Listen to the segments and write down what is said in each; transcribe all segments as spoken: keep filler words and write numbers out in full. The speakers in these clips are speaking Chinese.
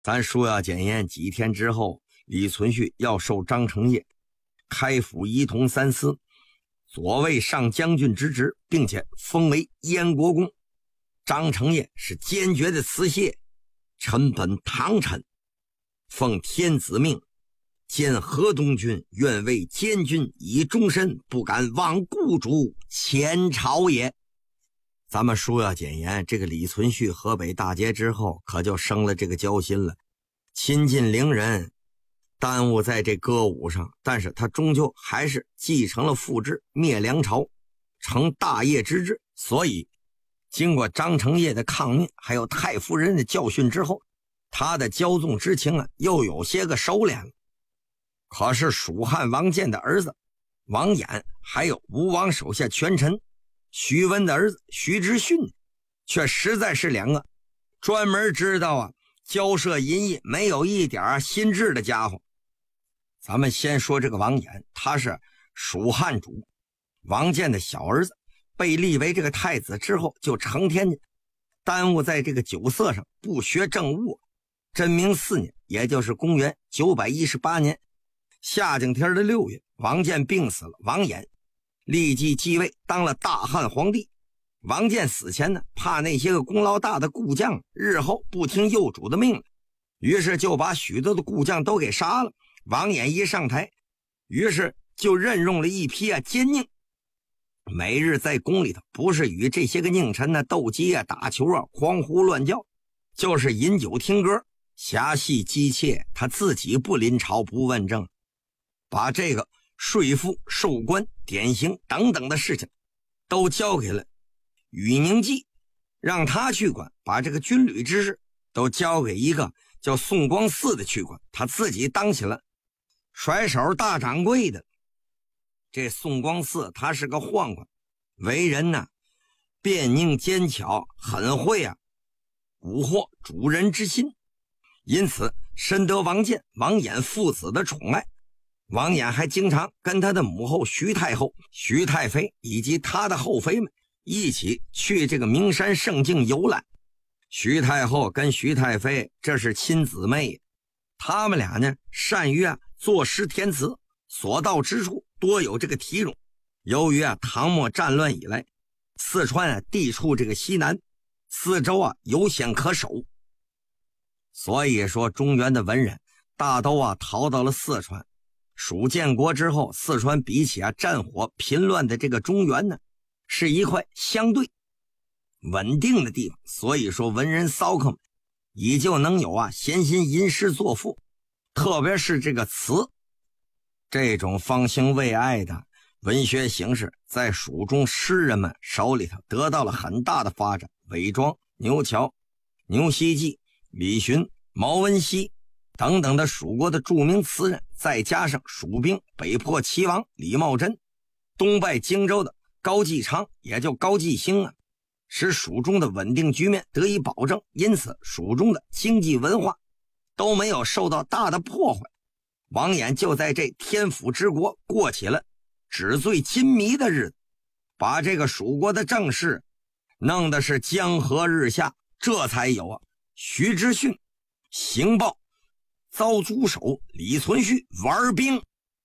咱书要检验几天之后，李存勖要受张承业开府仪同三司，左卫上将军之职，并且封为燕国公。张承业是坚决的辞谢，臣本唐臣，奉天子命，兼河东郡，愿为监军以终身，不敢忘故主前朝也。咱们书要检验，这个李存勖河北大捷之后，可就生了这个交心了，亲近邻人，耽误在这歌舞上，但是他终究还是继承了父志，灭梁朝，成大业之志。所以经过张承业的抗命，还有太夫人的教训之后，他的骄纵之情啊，又有些个收敛了。可是蜀汉王建的儿子王衍，还有吴王手下权臣徐温的儿子徐知训，却实在是两个专门知道啊交涉淫逸，没有一点啊心智的家伙。咱们先说这个王衍，他是蜀汉主王建的小儿子，被立为这个太子之后，就成天耽误在这个酒色上，不学政务。真明四年，也就是公元九百一十八年夏景天的六月，王建病死了，王衍立即继位，当了大汉皇帝。王建死前呢，怕那些个功劳大的故将日后不听幼主的命令，于是就把许多的故将都给杀了。王衍一上台，于是就任用了一批啊奸佞，每日在宫里头，不是与这些个佞臣呢斗鸡啊、打球啊、狂呼乱叫，就是饮酒听歌、侠戏姬妾，他自己不临朝不问政，把这个税赋、授官、典刑等等的事情都交给了宇宁记，让他去管，把这个军旅之事都交给一个叫宋光嗣的去管，他自己当起了甩手大掌柜的。这宋光嗣他是个宦官，为人呢辩佞奸巧，很会啊蛊惑主人之心，因此深得王建、王衍父子的宠爱。王衍还经常跟他的母后徐太后、徐太妃以及他的后妃们一起去这个名山胜境游览。徐太后跟徐太妃这是亲姊妹，他们俩呢善于啊作诗填词，所到之处多有这个题咏。由于啊唐末战乱以来，四川啊地处这个西南，四周啊有险可守，所以说中原的文人大都啊逃到了四川。蜀建国之后，四川比起啊战火频乱的这个中原呢，是一块相对稳定的地方，所以说文人骚客们也就能有啊闲心吟诗作赋，特别是这个词，这种方兴未艾的文学形式在蜀中诗人们手里头得到了很大的发展。韦庄、牛峤、牛希济、李寻、毛文熙等等的蜀国的著名词人，再加上蜀兵北破齐王李茂贞，东败荆州的高继昌，也就高继兴啊，使蜀中的稳定局面得以保证，因此蜀中的经济文化都没有受到大的破坏。王衍就在这天府之国过起了纸醉金迷的日子，把这个蜀国的政事弄得是江河日下，这才有啊徐知训行报遭诛首，李存勖玩兵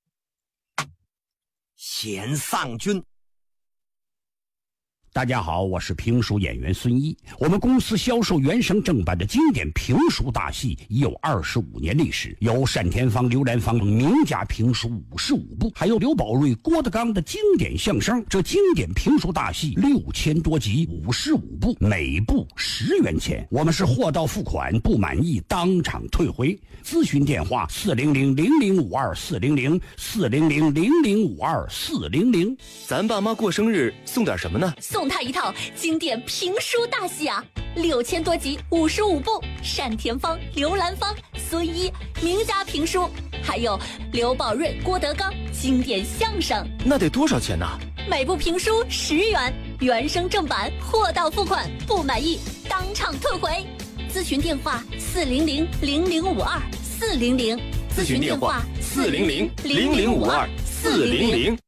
显丧军。 大家好，我是评书演员孙一。我们公司销售原声正版的经典评书大戏已有二十五年历史，有单田芳、刘兰芳名家评书五十五部，还有刘宝瑞、郭德纲的经典相声。这经典评书大戏六千多集，五十五部，每部十元钱。我们是货到付款，不满意当场退回。咨询电话：四零零零零五二四零零四零零零零五二四零零。 咱爸妈过生日送点什么呢？ 送他一套经典评书大戏啊，六千多集，五十五部，单田芳、刘兰芳、孙一名家评书，还有刘宝瑞、郭德纲经典相声。 那得多少钱呢？ 每部评书十元，原声正版，货到付款，不满意当场退回。咨询电话：四零零零零五二四零零。 咨询电话：四零零零零五二四零零。